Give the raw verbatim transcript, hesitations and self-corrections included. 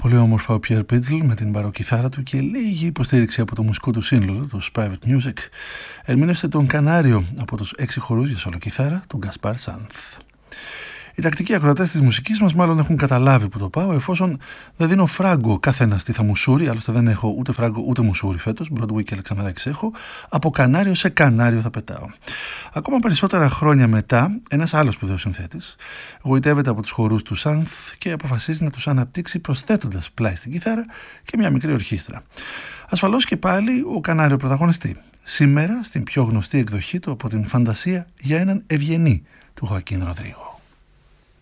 Πολύ όμορφα ο Πιέρ Πίτζλ με την μπαροκιθάρα του και λίγη υποστήριξη από το μουσικό του σύνολο, το Private Music, ερμήνευσε τον Κανάριο από τους έξι χορούς για σολοκιθάρα του Γκασπάρ Σάνθ. Οι τακτικοί ακροατές της μουσικής μας μάλλον έχουν καταλάβει που το πάω, εφόσον δεν δίνω φράγκο καθένα στη θαμουσούρη, άλλωστε δεν έχω ούτε φράγκο ούτε μουσούρι φέτος, Broadway και Αλεξανδράκης έχω, από Κανάριο σε Κανάριο θα πετάω. Ακόμα περισσότερα χρόνια μετά, ένας άλλος σπουδαίος συνθέτης γοητεύεται από τους χορούς του Σάνθ και αποφασίζει να τους αναπτύξει προσθέτοντας πλάι στην κιθάρα και μια μικρή ορχήστρα. Ασφαλώς και πάλι ο Κανάριο πρωταγωνιστή. Σήμερα στην πιο γνωστή εκδοχή του από την φαντασία για έναν ευγενή του Χωακίν Ροδρίγο.